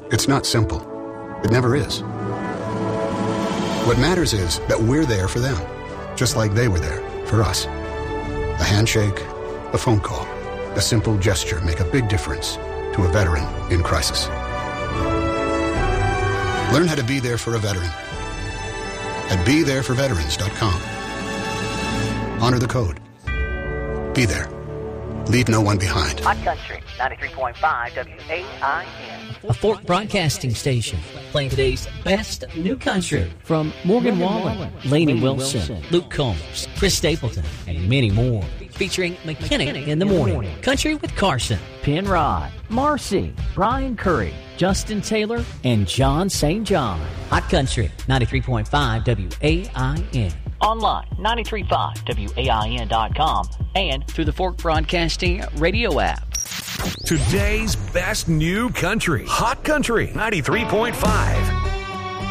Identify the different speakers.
Speaker 1: It's not simple. It never is. What matters is that we're there for them, just like they were there for us. A handshake, a phone call, a simple gesture make a big difference to a veteran in crisis. Learn how to be there for a veteran at BeThereForVeterans.com. Honor the code. Be there. Leave no one behind.
Speaker 2: Hot Country, 93.5 WAIN.
Speaker 3: A Fork Broadcasting Station, playing today's best new country from Morgan Wallen, Lainey Wilson, Luke Combs, Chris Stapleton, and many more. Featuring McKinnick in the Morning, Country with Carson, Penrod, Marcy, Brian Curry, Justin Taylor, and John St. John. Hot Country, 93.5 WAIN. Online, 93.5WAIN.com, and through the Fork Broadcasting radio app.
Speaker 4: Today's best new country. Hot Country 93.5.